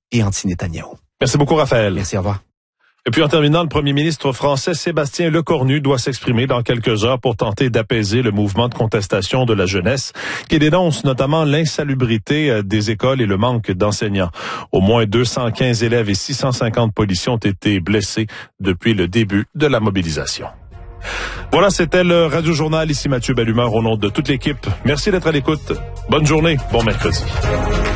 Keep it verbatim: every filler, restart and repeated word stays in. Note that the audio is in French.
et anti-Netanyahou. Merci beaucoup, Raphaël. Merci, au revoir. Et puis en terminant, le premier ministre français Sébastien Lecornu doit s'exprimer dans quelques heures pour tenter d'apaiser le mouvement de contestation de la jeunesse qui dénonce notamment l'insalubrité des écoles et le manque d'enseignants. Au moins deux cent quinze élèves et six cent cinquante policiers ont été blessés depuis le début de la mobilisation. Voilà, c'était le Radio Journal. Ici Mathieu Bellumeur au nom de toute l'équipe. Merci d'être à l'écoute. Bonne journée, bon mercredi.